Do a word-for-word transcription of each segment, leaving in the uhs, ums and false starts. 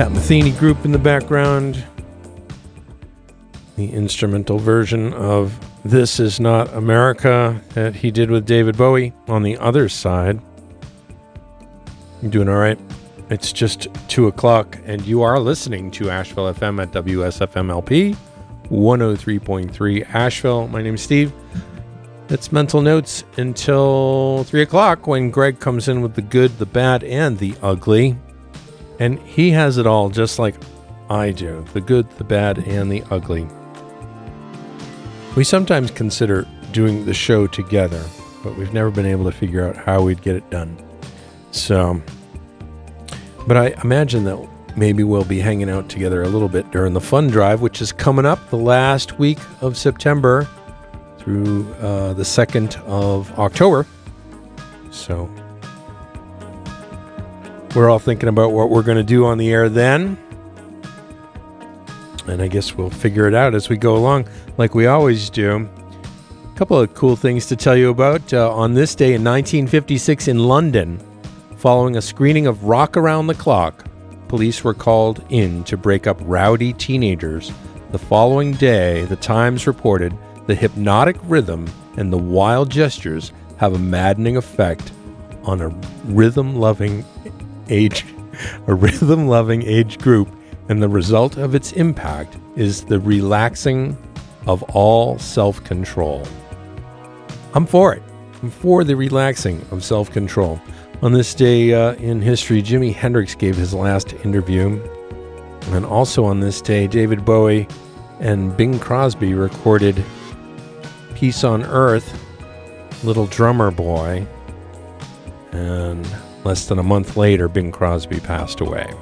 Pat Metheny Group in the background. The instrumental version of This Is Not America that he did with David Bowie on the other side. You doing all right? It's just two o'clock, and you are listening to Asheville F M at W S F M L P one oh three point three Asheville. My name's Steve. It's Mental Notes until three o'clock when Greg comes in with the good, the bad, and the ugly. And he has it all just like I do. The good, the bad, and the ugly. We sometimes consider doing the show together, but we've never been able to figure out how we'd get it done. So, but I imagine that maybe we'll be hanging out together a little bit during the fun drive, which is coming up the last week of September through uh, the second of October. So we're all thinking about what we're going to do on the air then. And I guess we'll figure it out as we go along, like we always do. A couple of cool things to tell you about. Uh, on this day in nineteen fifty-six in London, following a screening of Rock Around the Clock, police were called in to break up rowdy teenagers. The following day, the Times reported the hypnotic rhythm and the wild gestures have a maddening effect on a rhythm-loving age, a rhythm-loving age group, and the result of its impact is the relaxing of all self-control. I'm for it. I'm for the relaxing of self-control. On this day uh, in history, Jimi Hendrix gave his last interview. And also on this day, David Bowie and Bing Crosby recorded Peace on Earth, Little Drummer Boy. And less than a month later, Bing Crosby passed away.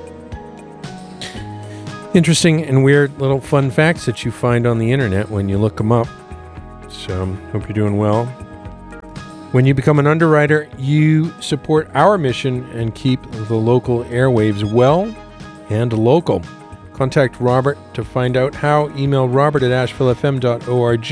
Interesting and weird little fun facts that you find on the internet when you look them up. So, hope you're doing well. When you become an underwriter, you support our mission and keep the local airwaves well and local. Contact Robert to find out how. Email robert at asheville f m dot org.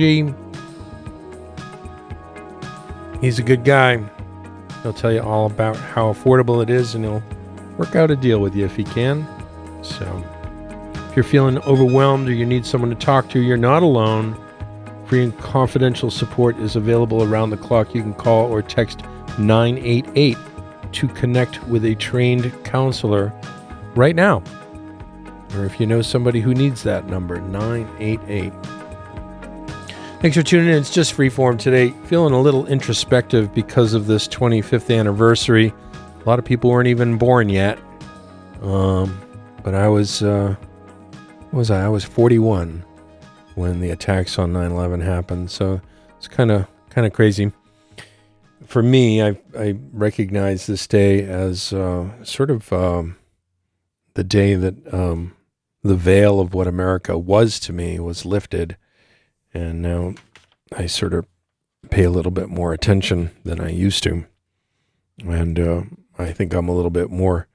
He's a good guy. He'll tell you all about how affordable it is, and he'll work out a deal with you if he can. So, if you're feeling overwhelmed or you need someone to talk to, you're not alone. Free and confidential support is available around the clock. You can call or text nine eight eight to connect with a trained counselor right now. Or if you know somebody who needs that number, nine eight eight. Thanks for tuning in. It's just Freeform today. Feeling a little introspective because of this twenty-fifth anniversary. A lot of people weren't even born yet. Um, but I was, uh, what was I? I was forty-one when the attacks on nine eleven happened. So it's kind of kind of crazy. For me, I I recognize this day as uh, sort of um, the day that um, the veil of what America was to me was lifted. And now I sort of pay a little bit more attention than I used to. And uh, I think I'm a little bit more,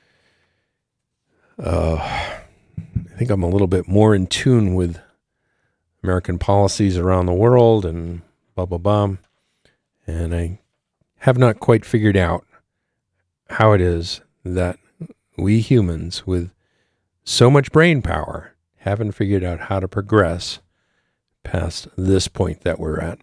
uh, I think I'm a little bit more in tune with American policies around the world and blah, blah, blah. And I have not quite figured out how it is that we humans with so much brain power haven't figured out how to progress past this point that we're at.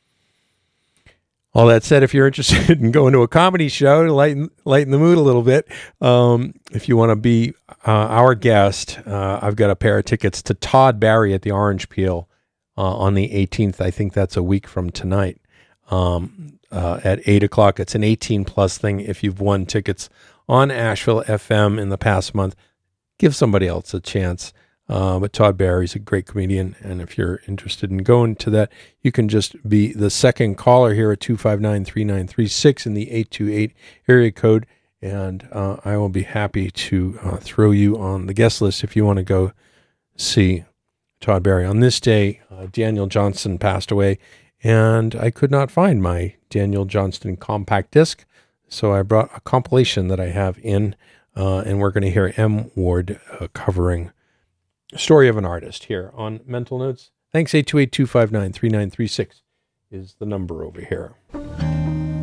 All that said, if you're interested in going to a comedy show to lighten, lighten the mood a little bit, um, if you want to be uh, our guest, uh, I've got a pair of tickets to Todd Barry at the Orange Peel uh, on the eighteenth. I think that's a week from tonight um, uh, at eight o'clock. It's an eighteen plus thing. If you've won tickets on Asheville F M in the past month, give somebody else a chance. Uh, but Todd Barry's a great comedian, and if you're interested in going to that, you can just be the second caller here at two five nine, three nine three six in the eight two eight area code, and uh, I will be happy to uh, throw you on the guest list if you want to go see Todd Barry. On this day, uh, Daniel Johnston passed away, and I could not find my Daniel Johnston compact disc, so I brought a compilation that I have in, uh, and we're going to hear M. Ward uh, covering Story of an Artist here on Mental Notes. Thanks. Eight two eight, two five nine, three nine three six is the number over here.